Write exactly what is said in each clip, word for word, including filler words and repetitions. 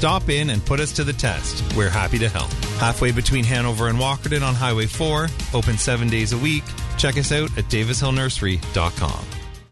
Stop in and put us to the test. We're happy to help. Halfway between Hanover and Walkerton on Highway four, open seven days a week. Check us out at davis hill nursery dot com.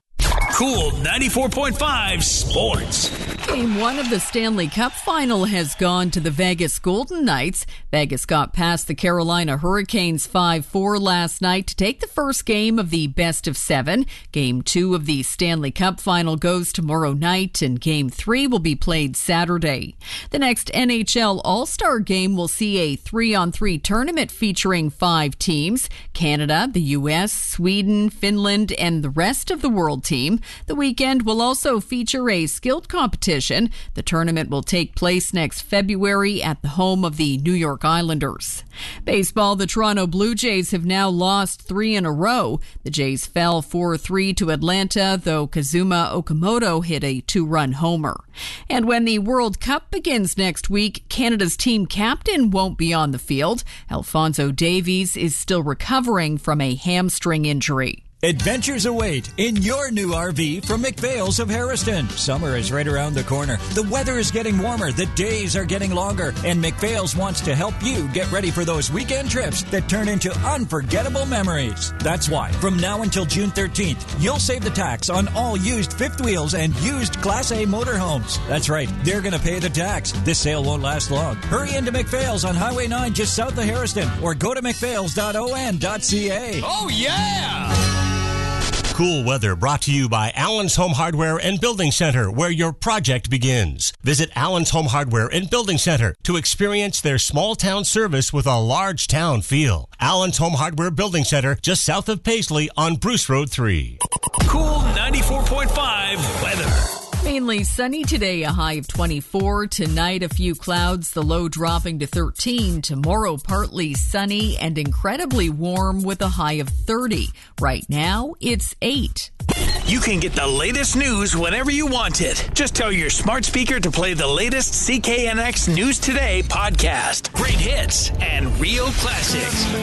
Cool ninety-four point five Sports. Game one of the Stanley Cup final has gone to the Vegas Golden Knights. Vegas got past the Carolina Hurricanes five four last night to take the first game of the best of seven. Game two of the Stanley Cup final goes tomorrow night, and game three will be played Saturday. The next N H L All-Star game will see a three-on-three tournament featuring five teams: Canada, the U S, Sweden, Finland, and the rest of the world team. The weekend will also feature a skilled competition. The tournament will take place next February at the home of the New York Islanders. Baseball, the Toronto Blue Jays have now lost three in a row. The Jays fell four three to Atlanta, though Kazuma Okamoto hit a two-run homer. And when the World Cup begins next week, Canada's team captain won't be on the field. Alphonso Davies is still recovering from a hamstring injury. Adventures await in your new R V from McPhail's of Harrison. Summer is right around the corner. The weather is getting warmer. The days are getting longer. And McPhail's wants to help you get ready for those weekend trips that turn into unforgettable memories. That's why, from now until June thirteenth, you'll save the tax on all used fifth wheels and used Class A motorhomes. That's right. They're going to pay the tax. This sale won't last long. Hurry into McPhail's on Highway nine just south of Harrison, or go to mcphails dot o n dot c a. Oh, yeah! Cool weather brought to you by Allen's Home Hardware and Building Center, where your project begins. Visit Allen's Home Hardware and Building Center to experience their small town service with a large town feel. Allen's Home Hardware Building Center, just south of Paisley on Bruce Road three. Cool ninety-four point five weather. Mainly sunny today, a high of twenty-four. Tonight, a few clouds, the low dropping to thirteen. Tomorrow, partly sunny and incredibly warm with a high of thirty. Right now, it's eight. You can get the latest news whenever you want it. Just tell your smart speaker to play the latest C K N X News Today podcast. Great hits and real classics.